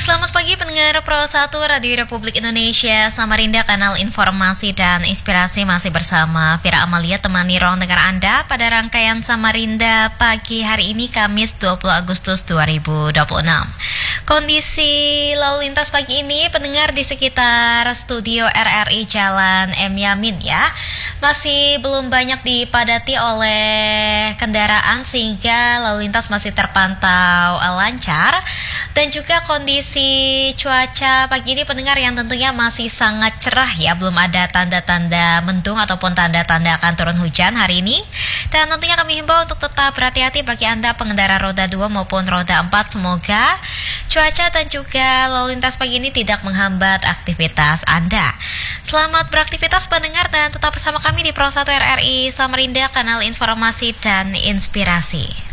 Selamat pagi pendengar Pro 1 Radio Republik Indonesia Samarinda, kanal informasi dan inspirasi. Masih bersama Fira Amalia temani ruang dengar Anda pada rangkaian Samarinda pagi hari ini Kamis 20 Agustus 2026. Kondisi lalu lintas pagi ini pendengar di sekitar studio RRI Jalan M. Yamin ya masih belum banyak dipadati oleh kendaraan sehingga lalu lintas masih terpantau lancar. Dan juga kondisi cuaca pagi ini pendengar yang tentunya masih sangat cerah ya, belum ada tanda-tanda mendung ataupun tanda-tanda akan turun hujan hari ini. Dan tentunya kami himbau untuk tetap berhati-hati bagi Anda pengendara roda 2 maupun roda 4. Semoga cuaca dan juga lalu lintas pagi ini tidak menghambat aktivitas Anda. Selamat beraktivitas pendengar dan tetap bersama kami di Pro 1 RRI Samarinda, kanal informasi dan inspirasi.